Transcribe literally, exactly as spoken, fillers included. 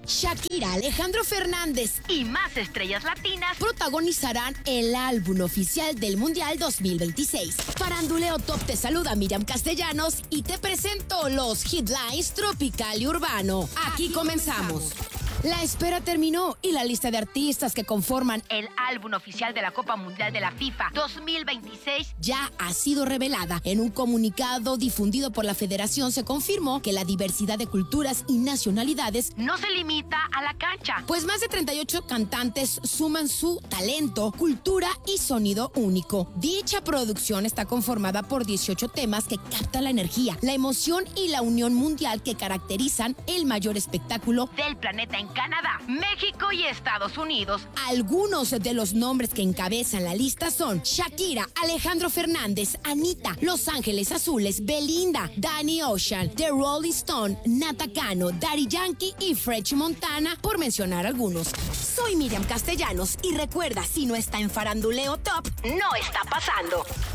Shakira, Alejandro Fernández y más estrellas latinas protagonizarán el álbum oficial del Mundial dos mil veintiséis. Faranduleo Top te saluda Miriam Castellanos y te presento los headlines tropical y urbano. Aquí, Aquí comenzamos. comenzamos. La espera terminó y la lista de artistas que conforman el álbum oficial de la Copa Mundial de la FIFA dos mil veintiséis ya ha sido revelada. En un comunicado difundido por la Federación se confirmó que la diversidad de culturas y nacionalidades no se limita a la cancha, pues más de treinta y ocho cantantes suman su talento, cultura y sonido único. Dicha producción está conformada por dieciocho temas que captan la energía, la emoción y la unión mundial que caracterizan el mayor espectáculo del planeta en Canadá, México y Estados Unidos. Algunos de los nombres que encabezan la lista son Shakira, Alejandro Fernández, Anita, Los Ángeles Azules, Belinda, Danny Ocean, The Rolling Stone, Nata Cano, Daddy Yankee y French Montana, por mencionar algunos. Soy Miriam Castellanos y recuerda, si no está en Faranduleo Top, no está pasando.